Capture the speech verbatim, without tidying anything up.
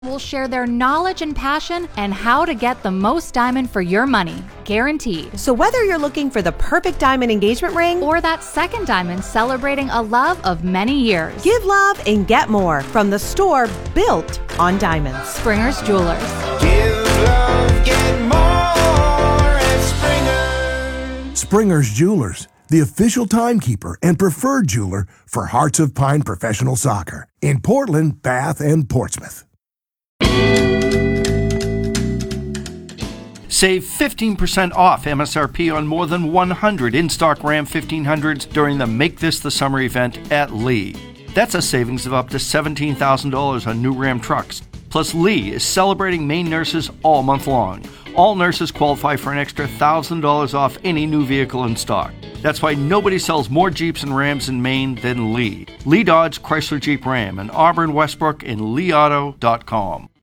will share their knowledge and passion and how to get the most diamond for your money, guaranteed. So whether you're looking for the perfect diamond engagement ring or that second diamond celebrating a love of many years, give love and get more from the store built on diamonds. Springer's Jewelers. Give love, get more at Springer's. Springer's Jewelers, the official timekeeper and preferred jeweler for Hearts of Pine Professional Soccer in Portland, Bath, and Portsmouth. Save fifteen percent off M S R P on more than one hundred in-stock Ram fifteen hundreds during the Make This the Summer event at Lee. That's a savings of up to seventeen thousand dollars on new Ram trucks. Plus, Lee is celebrating Maine nurses all month long. All nurses qualify for an extra one thousand dollars off any new vehicle in stock. That's why nobody sells more Jeeps and Rams in Maine than Lee. Lee Dodge Chrysler Jeep Ram in Auburn, Westbrook, and lee auto dot com.